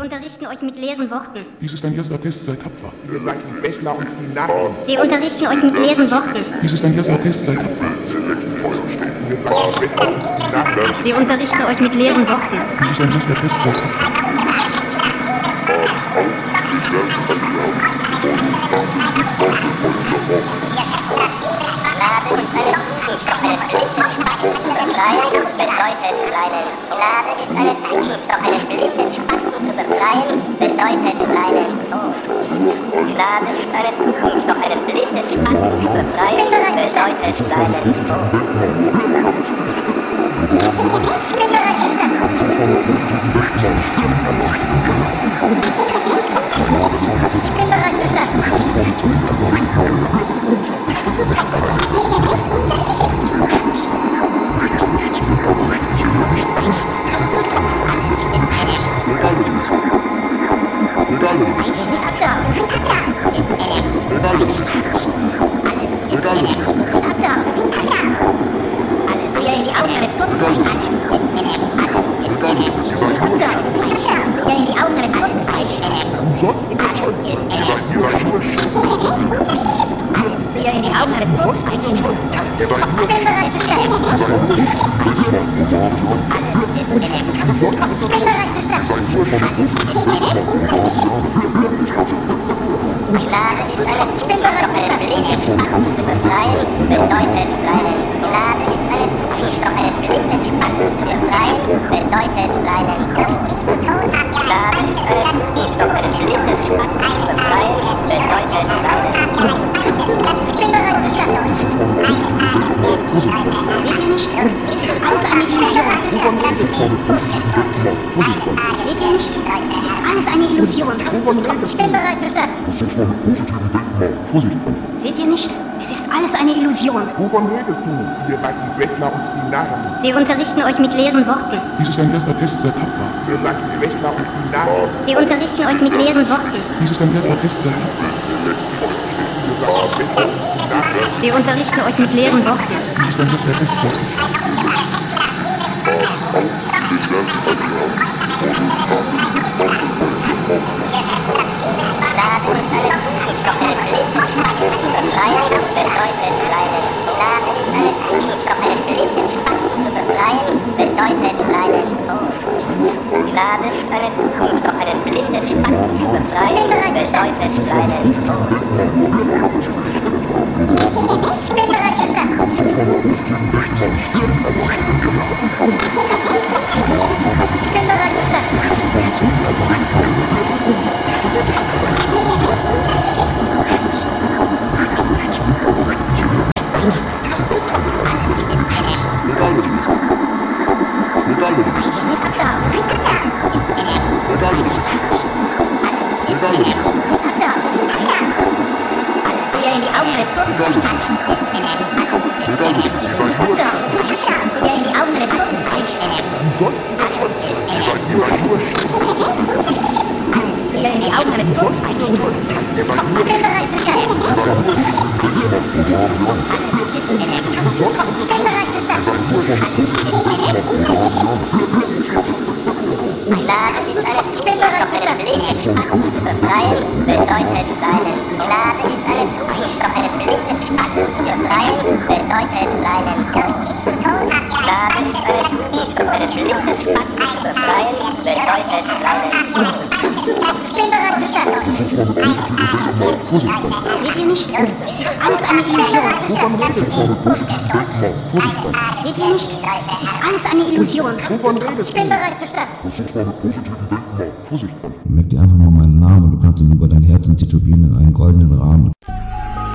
unterrichten euch mit leeren Worten. Dies ist ein erster Test, sei tapfer. Ihr seid die Bettler und die Narren. Sie unterrichten euch mit leeren Worten. Dies ist ein erster Test, sei tapfer. Ihr seid die Bettler und die Narren. Sie unterrichten euch mit leeren Worten. Dies ist ein erster Test, sei tapfer. Gnade ist eine Tugend, doch einen blinden Spatzen zu befreien, bedeutet seinen. Gnade ist eine Tugend, doch einen blinden Spatzen zu befreien, bedeutet seinen Tod. Gnade ist eine Tugend, doch einen blinden Spatzen zu befreien, bedeutet seinen Tod. Ich bin bereit zu sterben. Ich bin bereit zu sterben. Seht ihr nicht? Es ist alles eine Illusion. Wovon redest du? Ihr seid die Bettler und die Narren. Sie unterrichten euch mit leeren Worten. Dies ist ein erster Test, sei tapfer. Ihr seid die Bettler und die Narren. Sie unterrichten euch mit leeren Worten. Dies ist ein erster Test, sei tapfer. Sie unterrichten euch mit leeren Worten. Dies ist ein erster Test, sei tapfer. Gnade ist eine Tugend, doch einen blinden Spatzen zu befreien, bedeutet seinen. Gnade ist eine Tugend, doch einen blinden Spatzen zu befreien, bedeutet seinen Tod. Gnade ist eine Tugend, doch einen blinden Spatzen zu befreien, bedeutet seinen Tod. Ich bin bereit zu sterben. Ich bin bereit zu sterben. Gnade ist eine Tugend, doch einen blinden Spatzen zu befreien, bedeutet seinen. Gnade ist eine Tugend, doch einen blinden Spatzen zu befreien, bedeutet seinen. Durch diesen Tod hat er Gnade ist eine Tugend, doch einen blinden Spatzen zu befreien, bedeutet seinen. Ich bin bereit zu sterben. Seht ihr nicht? Es ist alles eine Illusion. Seht ihr nicht? Es ist alles eine Illusion. Ich bin bereit zu sterben. Vorsicht. Merk dir einfach mal meinen Namen und du kannst ihn über dein Herzen tätowieren in einen goldenen Rahmen.